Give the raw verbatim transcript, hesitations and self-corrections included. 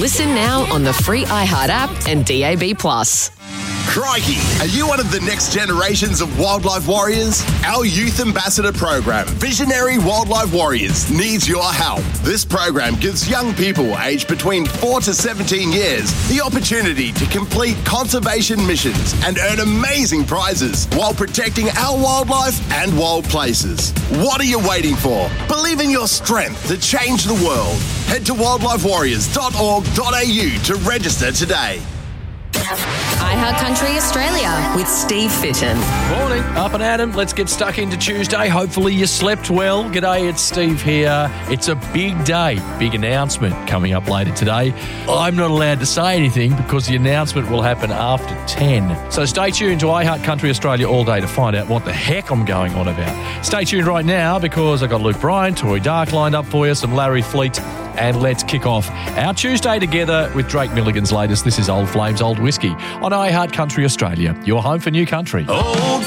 Listen now on the free iHeart app and D A B plus. Crikey, are you one of the next generations of wildlife warriors? Our Youth Ambassador program, Visionary Wildlife Warriors, needs your help. This program gives young people aged between four to seventeen years the opportunity to complete conservation missions and earn amazing prizes while protecting our wildlife and wild places. What are you waiting for? Believe in your strength to change the world. Head to wildlife warriors dot org dot a u to register today. iHeart Country Australia with Steve Fitton. Morning, up and at 'em. Let's get stuck into Tuesday. Hopefully you slept well. G'day, it's Steve here. It's a big day, big announcement coming up later today. I'm not allowed to say anything because the announcement will happen after ten. So stay tuned to iHeart Country Australia all day to find out what the heck I'm going on about. Stay tuned right now because I've got Luke Bryan, Tori Dark lined up for you, some Larry Fleet, and let's kick off our Tuesday together with Drake Milligan's latest. This is Old Flames, Old Whiskey on iHeart Country Australia, your home for new country. Oh.